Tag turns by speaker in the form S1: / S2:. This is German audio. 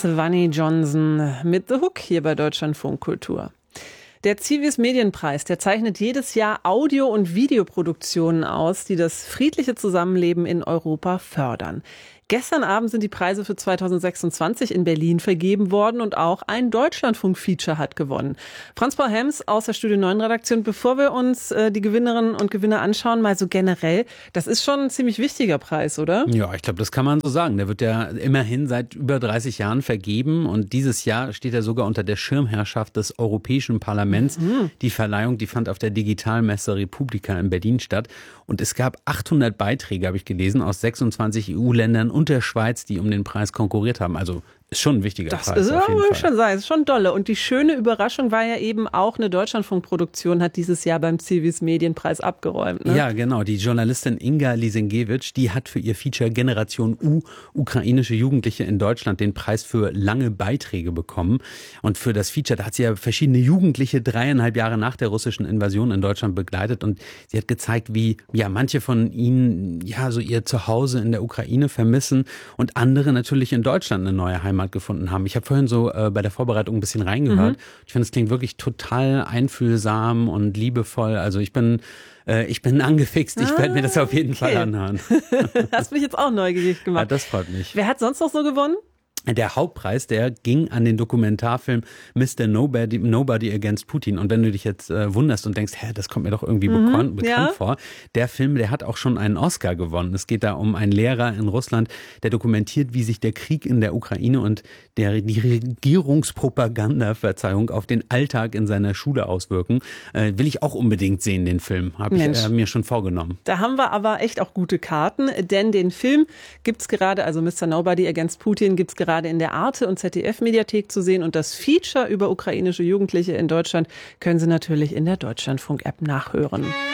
S1: Swanny Johnson mit The Hook hier bei Deutschlandfunk Kultur. Der Zivis Medienpreis, der zeichnet jedes Jahr Audio- und Videoproduktionen aus, die das friedliche Zusammenleben in Europa fördern. Gestern Abend sind die Preise für 2026 in Berlin vergeben worden und auch ein Deutschlandfunk-Feature hat gewonnen. Franz-Paul Hems aus der Studio 9 Redaktion, bevor wir uns die Gewinnerinnen und Gewinner anschauen, mal so generell, das ist schon ein ziemlich wichtiger Preis, oder?
S2: Ja, ich glaube, das kann man so sagen. Der wird ja immerhin seit über 30 Jahren vergeben und dieses Jahr steht er sogar unter der Schirmherrschaft des Europäischen Parlaments. Die Verleihung, die fand auf der Digitalmesse Republika in Berlin statt und es gab 800 Beiträge, habe ich gelesen, aus 26 EU-Ländern und der Schweiz, die um den Preis konkurriert haben. Also ist schon ein wichtiger Preis. Das
S1: ist schon sagen, ist schon dolle. Und die schöne Überraschung war ja eben auch, eine Deutschlandfunkproduktion hat dieses Jahr beim Zivis Medienpreis abgeräumt. Ne?
S2: Ja, genau. Die Journalistin Inga Lisenkiewicz, die hat für ihr Feature Generation U, ukrainische Jugendliche in Deutschland, den Preis für lange Beiträge bekommen. Und für das Feature, da hat sie ja verschiedene Jugendliche 3,5 Jahre nach der russischen Invasion in Deutschland begleitet. Und sie hat gezeigt, wie ja manche von ihnen ja so ihr Zuhause in der Ukraine vermissen und andere natürlich in Deutschland eine neue Heimat gefunden haben. Ich habe vorhin so bei der Vorbereitung ein bisschen reingehört. Ich finde, es klingt wirklich total einfühlsam und liebevoll. Also ich bin angefixt. Ich werde mir das auf jeden Fall anhören.
S1: Hast mich jetzt auch neugierig gemacht.
S2: Ja, das freut mich.
S1: Wer hat sonst noch so gewonnen?
S2: Der Hauptpreis, der ging an den Dokumentarfilm Mr. Nobody Against Putin. Und wenn du dich jetzt wunderst und denkst, das kommt mir doch irgendwie bekannt vor, der Film, der hat auch schon einen Oscar gewonnen. Es geht da um einen Lehrer in Russland, der dokumentiert, wie sich der Krieg in der Ukraine und die Regierungspropaganda, auf den Alltag in seiner Schule auswirken. Will ich auch unbedingt sehen, den Film. Habe ich mir schon vorgenommen.
S1: Da haben wir aber echt auch gute Karten, denn den Film gibt's gerade, also Mr. Nobody Against Putin gibt's gerade in der Arte- und ZDF-Mediathek zu sehen. Und das Feature über ukrainische Jugendliche in Deutschland können Sie natürlich in der Deutschlandfunk-App nachhören.